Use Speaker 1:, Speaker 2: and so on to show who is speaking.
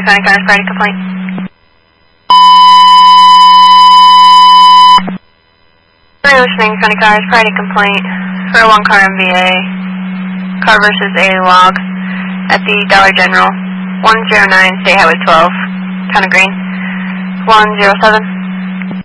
Speaker 1: County Cars Friday complaint. Listening, County Cars Friday complaint for a 1-car MVA. Car versus a log at the Dollar General, 109 State Highway 12, Town of Green, 107.